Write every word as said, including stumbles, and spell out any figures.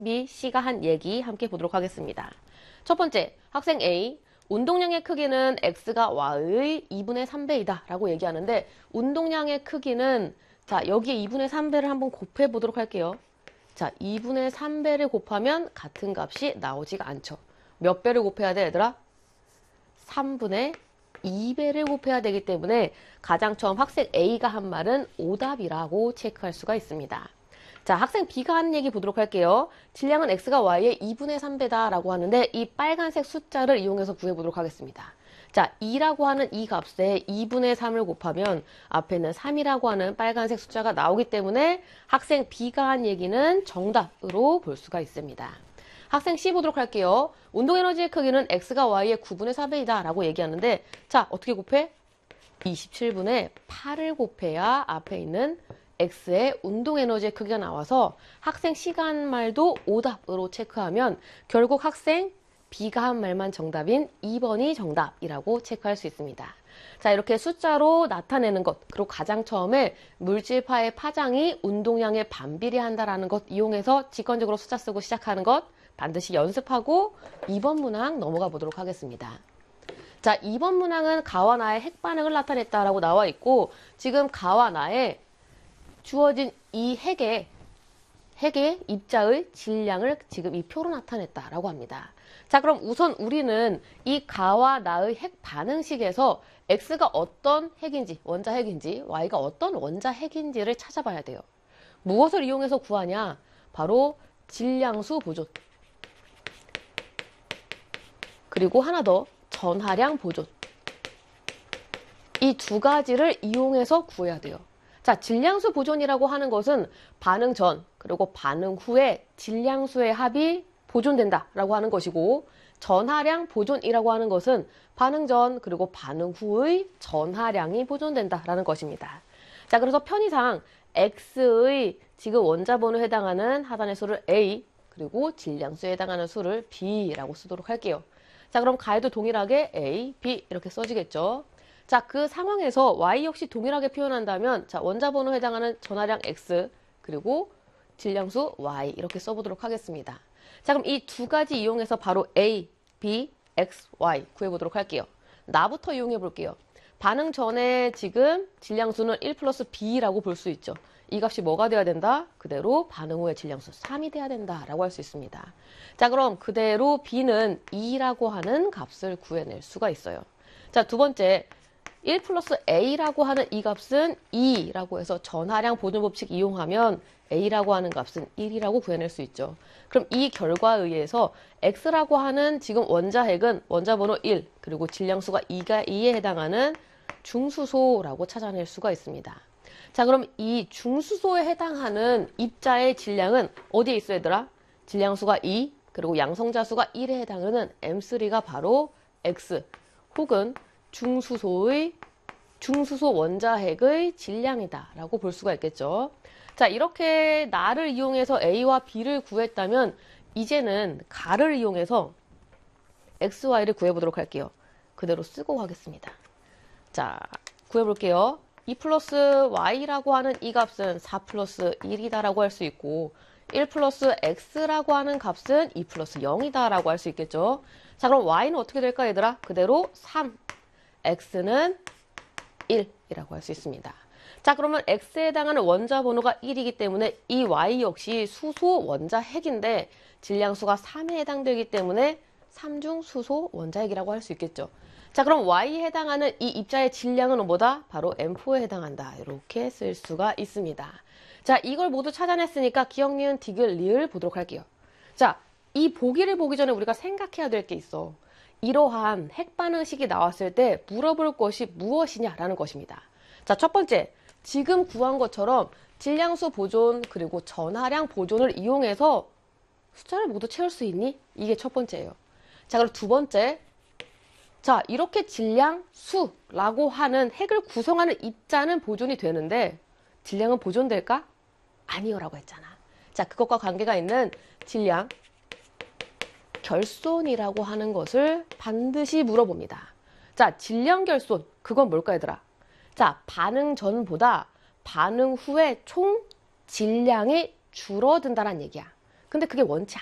B, C가 한 얘기 함께 보도록 하겠습니다. 첫 번째, 학생 A, 운동량의 크기는 X가 Y의 이분의 삼 배이다 라고 얘기하는데 운동량의 크기는 자 여기에 이분의 삼 배를 한번 곱해 보도록 할게요. 자 이분의 삼 배를 곱하면 같은 값이 나오지가 않죠. 몇 배를 곱해야 돼 얘들아? 삼분의 이 배를 곱해야 되기 때문에 가장 처음 학생 A가 한 말은 오답이라고 체크할 수가 있습니다. 자, 학생 B가 하는 얘기 보도록 할게요. 질량은 X가 Y의 이분의 삼 배다라고 하는데 이 빨간색 숫자를 이용해서 구해보도록 하겠습니다. 자, 이라고 하는 이 값에 이분의 삼을 곱하면 앞에는 삼이라고 하는 빨간색 숫자가 나오기 때문에 학생 B가 한 얘기는 정답으로 볼 수가 있습니다. 학생 C 보도록 할게요. 운동에너지의 크기는 X가 Y의 구분의 사 배이다 라고 얘기하는데 자, 어떻게 곱해? 이십칠분의 팔을 곱해야 앞에 있는 X의 운동에너지의 크기가 나와서 학생 C가 한 말도 오답으로 체크하면 결국 학생 B가 한 말만 정답인 이 번이 정답이라고 체크할 수 있습니다. 자, 이렇게 숫자로 나타내는 것, 그리고 가장 처음에 물질파의 파장이 운동량에 반비례한다라는 것 이용해서 직관적으로 숫자 쓰고 시작하는 것 반드시 연습하고 이 번 문항 넘어가 보도록 하겠습니다. 자, 이 번 문항은 가와 나의 핵반응을 나타냈다라고 나와 있고 지금 가와 나의 주어진 이 핵의, 핵의 입자의 질량을 지금 이 표로 나타냈다라고 합니다. 자, 그럼 우선 우리는 이 가와 나의 핵 반응식에서 X가 어떤 핵인지, 원자 핵인지, Y가 어떤 원자 핵인지를 찾아봐야 돼요. 무엇을 이용해서 구하냐? 바로 질량수 보존. 그리고 하나 더, 전하량 보존. 이 두 가지를 이용해서 구해야 돼요. 자, 질량수 보존이라고 하는 것은 반응 전 그리고 반응 후에 질량수의 합이 보존된다라고 하는 것이고 전하량 보존이라고 하는 것은 반응 전 그리고 반응 후의 전하량이 보존된다라는 것입니다. 자, 그래서 편의상 X의 지금 원자번호에 해당하는 하단의 수를 A 그리고 질량수에 해당하는 수를 B라고 쓰도록 할게요. 자, 그럼 가에도 동일하게 A, B 이렇게 써지겠죠. 자, 그 상황에서 Y 역시 동일하게 표현한다면 자, 원자번호에 해당하는 전하량 X 그리고 질량수 Y 이렇게 써보도록 하겠습니다. 자, 그럼 이 두 가지 이용해서 바로 A, B, X, Y 구해보도록 할게요. 나부터 이용해 볼게요. 반응 전에 지금 질량수는 일 플러스 B라고 볼 수 있죠. 이 값이 뭐가 돼야 된다? 그대로 반응 후에 질량수 삼이 돼야 된다라고 할 수 있습니다. 자, 그럼 그대로 B는 이라고 하는 값을 구해낼 수가 있어요. 자, 두 번째 일 플러스 A라고 하는 이 값은 이라고 해서 전하량 보존 법칙 이용하면 A라고 하는 값은 일이라고 구해낼 수 있죠. 그럼 이 결과에 의해서 X라고 하는 지금 원자핵은 원자번호 일 그리고 질량수가 이가 이에 해당하는 중수소라고 찾아낼 수가 있습니다. 자, 그럼 이 중수소에 해당하는 입자의 질량은 어디에 있어 얘들아? 질량수가 이 그리고 양성자수가 일에 해당하는 엠 쓰리가 바로 X 혹은 중수소의 중수소 원자핵의 질량이다 라고 볼 수가 있겠죠. 자, 이렇게 나를 이용해서 A와 B를 구했다면 이제는 가를 이용해서 X, Y를 구해보도록 할게요. 그대로 쓰고 하겠습니다. 자, 구해볼게요. 이 플러스 Y라고 하는 이 값은 사 플러스 일이다 라고 할 수 있고 일 플러스 X라고 하는 값은 이 플러스 영이다 라고 할 수 있겠죠. 자, 그럼 Y는 어떻게 될까 얘들아? 그대로 삼, X는 일이라고 할 수 있습니다. 자, 그러면 X에 해당하는 원자 번호가 일이기 때문에 이 Y 역시 수소 원자 핵인데 질량수가 삼에 해당되기 때문에 삼중 수소 원자 핵이라고 할 수 있겠죠. 자, 그럼 Y에 해당하는 이 입자의 질량은 뭐다? 바로 엠 포에 해당한다. 이렇게 쓸 수가 있습니다. 자, 이걸 모두 찾아냈으니까 기억, 니은, 디귿, 리을 보도록 할게요. 자, 이 보기를 보기 전에 우리가 생각해야 될 게 있어. 이러한 핵반응식이 나왔을 때 물어볼 것이 무엇이냐라는 것입니다. 자, 첫 번째, 지금 구한 것처럼 질량수 보존 그리고 전하량 보존을 이용해서 숫자를 모두 채울 수 있니? 이게 첫 번째예요. 자, 그럼 두 번째, 자, 이렇게 질량수라고 하는 핵을 구성하는 입자는 보존이 되는데 질량은 보존될까? 아니요라고 했잖아. 자, 그것과 관계가 있는 질량 결손이라고 하는 것을 반드시 물어봅니다. 자, 질량 결손, 그건 뭘까 얘들아? 자, 반응 전보다 반응 후에 총 질량이 줄어든다는 얘기야. 근데 그게 원치